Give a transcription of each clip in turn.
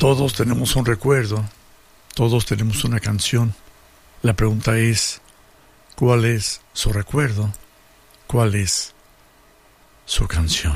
Todos tenemos un recuerdo, todos tenemos una canción. La pregunta es, ¿cuál es su recuerdo? ¿Cuál es su canción?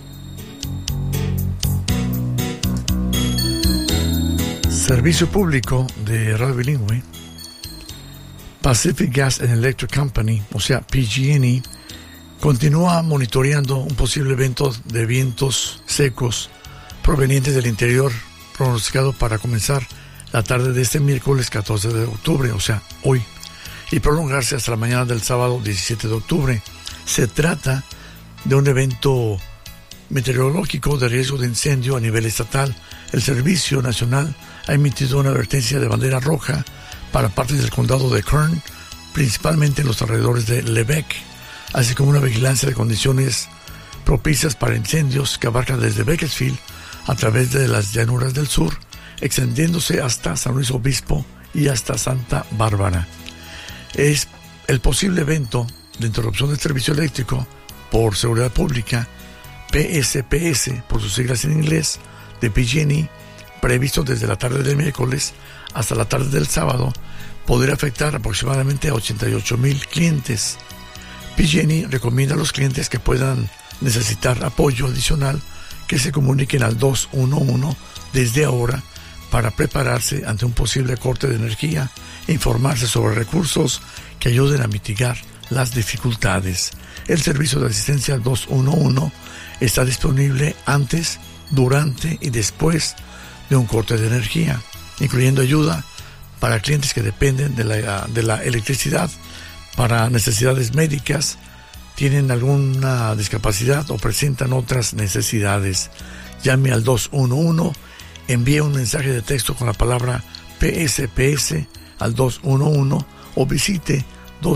Servicio público de Radio Bilingüe. Pacific Gas and Electric Company, o sea PG&E, continúa monitoreando un posible evento de vientos secos provenientes del interior pronosticado para comenzar la tarde de este miércoles 14 de octubre, o sea, hoy, y prolongarse hasta la mañana del sábado 17 de octubre. Se trata de un evento meteorológico de riesgo de incendio a nivel estatal. El Servicio Nacional ha emitido una advertencia de bandera roja para partes del condado de Kern, principalmente en los alrededores de Lebec, así como una vigilancia de condiciones propicias para incendios que abarca desde Bakersfield a través de las llanuras del sur, extendiéndose hasta San Luis Obispo y hasta Santa Bárbara. Es el posible evento de interrupción del servicio eléctrico por seguridad pública, PSPS por sus siglas en inglés, de PG&E, previsto desde la tarde del miércoles hasta la tarde del sábado, podría afectar aproximadamente a 88,000 clientes. PG&E recomienda a los clientes que puedan necesitar apoyo adicional que se comuniquen al 211 desde ahora para prepararse ante un posible corte de energía e informarse sobre recursos que ayuden a mitigar las dificultades. El servicio de asistencia al 211 está disponible antes, durante y después de un corte de energía, incluyendo ayuda para clientes que dependen de la electricidad para necesidades médicas, tienen alguna discapacidad o presentan otras necesidades. Llame al 211, envíe un mensaje de texto con la palabra PSPS al 211 o visite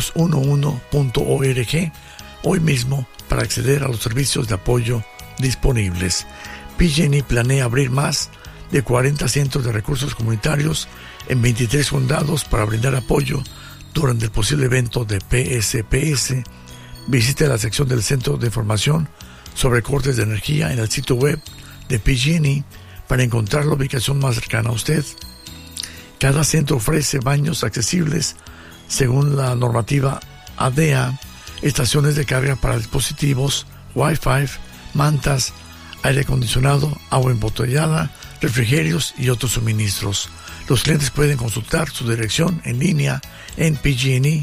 211.org hoy mismo para acceder a los servicios de apoyo disponibles. PG&E planea abrir más de 40 centros de recursos comunitarios en 23 condados para brindar apoyo durante el posible evento de PSPS. Visite la sección del Centro de Información sobre cortes de energía en el sitio web de PG&E para encontrar la ubicación más cercana a usted. Cada centro ofrece baños accesibles según la normativa ADEA, estaciones de carga para dispositivos, Wi-Fi, mantas, aire acondicionado, agua embotellada, refrigerios y otros suministros. Los clientes pueden consultar su dirección en línea en PG&E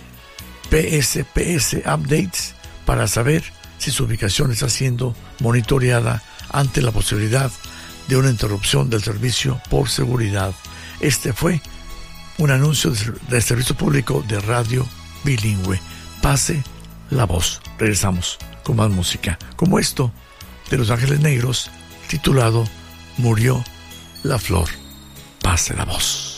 PSPS Updates para saber si su ubicación está siendo monitoreada ante la posibilidad de una interrupción del servicio por seguridad. Este fue un anuncio del servicio público de Radio Bilingüe. Pase la voz. Regresamos con más música, como esto de Los Ángeles Negros, titulado Murió la Flor. Pase la voz.